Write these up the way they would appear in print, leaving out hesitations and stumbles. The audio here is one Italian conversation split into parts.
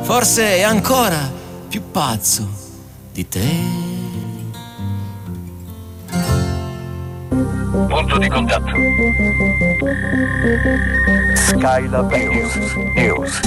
forse è ancora più pazzo di te. Punto di contatto. Skylab News.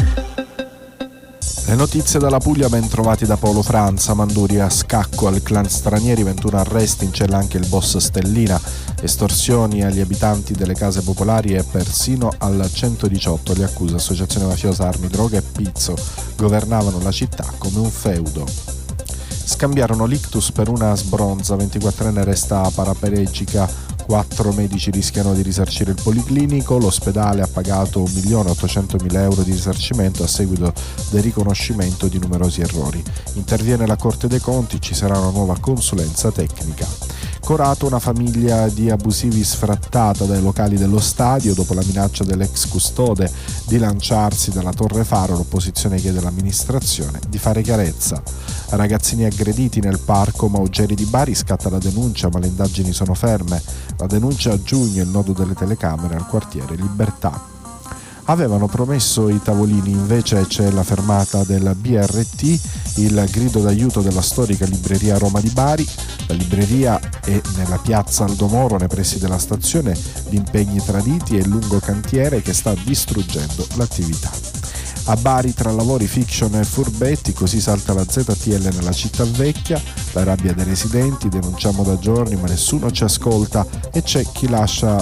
Le notizie dalla Puglia ben trovati da Paolo Franza. Manduri a scacco al clan stranieri, 21 arresti, in cella anche il boss Stellina, estorsioni agli abitanti delle case popolari e persino al 118 li accusa associazione mafiosa, armi, droga e pizzo. Governavano la città come un feudo. Scambiarono l'ictus per una sbronza, 24enne resta paraplegica, 4 medici rischiano di risarcire il policlinico, l'ospedale ha pagato 1.800.000 euro di risarcimento a seguito del riconoscimento di numerosi errori. Interviene la Corte dei Conti, ci sarà una nuova consulenza tecnica. Corato, una famiglia di abusivi sfrattata dai locali dello stadio dopo la minaccia dell'ex custode di lanciarsi dalla Torre Faro. L'opposizione chiede all'amministrazione di fare chiarezza. Ragazzini aggrediti nel parco Maugeri di Bari, scatta la denuncia ma le indagini sono ferme. La denuncia a giugno, il nodo delle telecamere al quartiere Libertà. Avevano promesso i tavolini, invece c'è la fermata del BRT, il grido d'aiuto della storica libreria Roma di Bari. La libreria è nella piazza Aldo Moro, nei pressi della stazione, gli impegni traditi e il lungo cantiere che sta distruggendo l'attività. A Bari, tra lavori, fiction e furbetti, così salta la ZTL nella città vecchia, la rabbia dei residenti, denunciamo da giorni ma nessuno ci ascolta e c'è chi lascia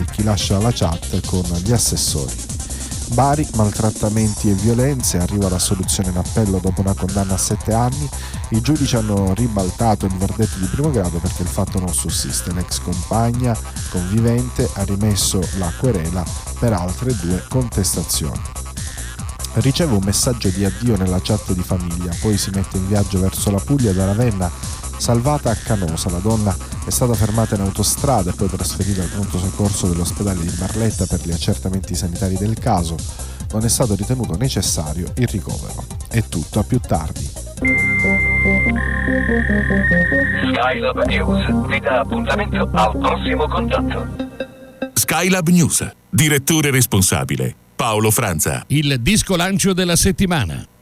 la chat con gli assessori. Bari, maltrattamenti e violenze, arriva la soluzione in appello dopo una condanna a 7 anni, i giudici hanno ribaltato il verdetto di primo grado perché il fatto non sussiste, l'ex compagna convivente ha rimesso la querela per altre 2 contestazioni. Riceve un messaggio di addio nella chat di famiglia, poi si mette in viaggio verso la Puglia da Ravenna, salvata a Canosa. La donna è stata fermata in autostrada e poi trasferita al pronto soccorso dell'ospedale di Barletta per gli accertamenti sanitari del caso. Non è stato ritenuto necessario il ricovero. È tutto, a più tardi. Skylab News vi dà appuntamento al prossimo contatto. Skylab News, direttore responsabile Paolo Franza. Il disco lancio della settimana.